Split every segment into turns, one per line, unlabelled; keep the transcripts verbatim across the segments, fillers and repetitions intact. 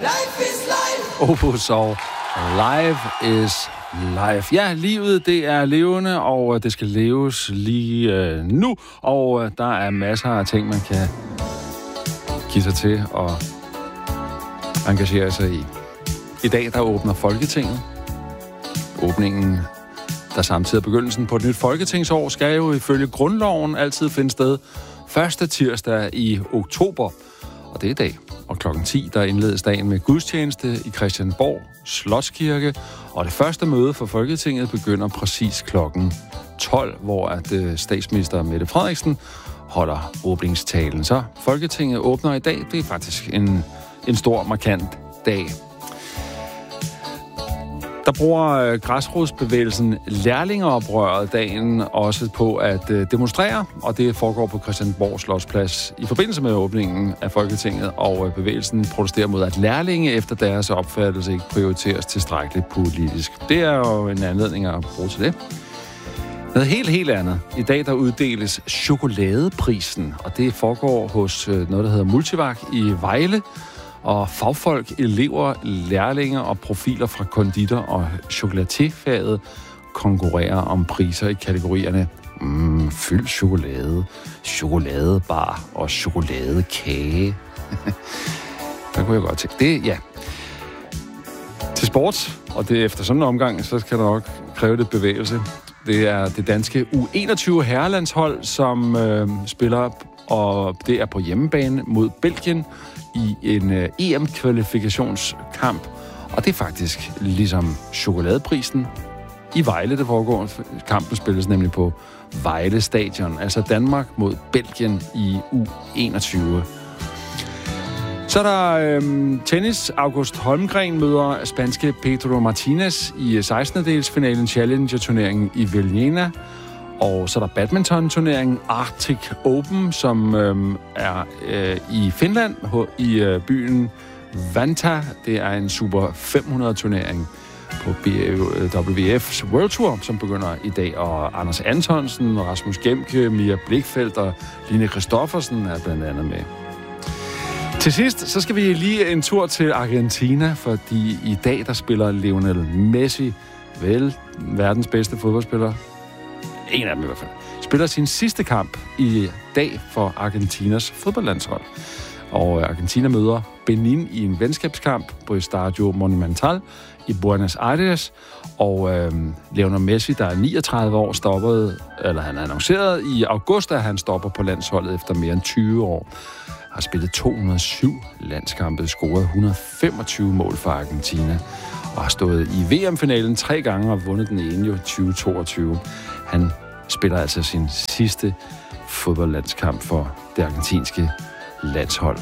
Opus og Live is Live. Ja, livet det er levende, og det skal leves lige øh, nu. Og øh, der er masser af ting, man kan give sig til og engagere sig i. I dag, der åbner Folketinget. Åbningen, der samtidig er begyndelsen på et nyt folketingsår, skal jo ifølge grundloven altid finde sted første tirsdag i oktober. Og det er i dag. Og klokken ti, der indledes dagen med gudstjeneste i Christiansborg Slotskirke. Og det første møde for Folketinget begynder præcis klokken tolv, hvor at øh, statsminister Mette Frederiksen holder åbningstalen. Så Folketinget åbner i dag. Det er faktisk en, en stor, markant dag. Der bruger øh, græsrodsbevægelsen lærlingeoprøret dagen også på at øh, demonstrere, og det foregår på Christiansborg Slotsplads i forbindelse med åbningen af Folketinget, og øh, bevægelsen protesterer mod, at lærlinge efter deres opfattelse ikke prioriteres tilstrækkeligt politisk. Det er jo en anledning at bruge til det. Noget helt, helt andet. I dag der uddeles chokoladeprisen, og det foregår hos øh, noget, der hedder Multivac i Vejle. Og fagfolk, elever, lærlinge og profiler fra konditor- og chokolatefaget konkurrerer om priser i kategorierne mm, fyld chokolade, chokoladebar og chokoladekage. Der kunne jeg godt tænke. Det, ja. Til sport, og det efter sådan en omgang, så skal der nok kræve lidt bevægelse. Det er det danske U enogtyve herrelandshold, som øh, spiller, og det er på hjemmebane mod Belgien i en uh, E M-kvalifikationskamp. Og det er faktisk ligesom chokoladeprisen i Vejle, det foregår. Kampen spilles nemlig på Vejle Stadion, altså Danmark mod Belgien i U enogtyve. Så er der øhm, tennis. August Holmgren møder spanske Pedro Martinez i sekstende-delsfinalen Challenger-turneringen i Vilnius. Og så er der badminton-turneringen Arctic Open, som øhm, er øh, i Finland, i øh, byen Vantaa. Det er en Super fem hundrede-turnering på B W F's World Tour, som begynder i dag. Og Anders Antonsen, Rasmus Gemke, Mia Blichfeldt og Line Christoffersen er blandt andet med. Til sidst, så skal vi lige en tur til Argentina, fordi i dag, der spiller Lionel Messi, vel verdens bedste fodboldspiller, en af dem i hvert fald, spiller sin sidste kamp i dag for Argentinas fodboldlandshold. Og Argentina møder Benin i en venskabskamp på Estadio Monumental i Buenos Aires. Og øh, Lionel Messi, der er niogtredive år, stoppede, eller han er annonceret i august, at han stopper på landsholdet efter mere end tyve år. Har spillet to hundrede og syv landskampe, scoret et hundrede og femogtyve mål for Argentina, og har stået i V M-finalen tre gange og vundet den ene jo tyve toogtyve. Han spiller altså sin sidste fodboldlandskamp for det argentinske landshold.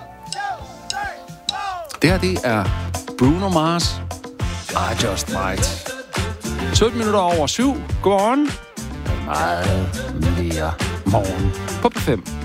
Det her, det er Bruno Mars. I Just Might. sytten minutter over syv. Godmorgen. Meget mere morgen på P fem.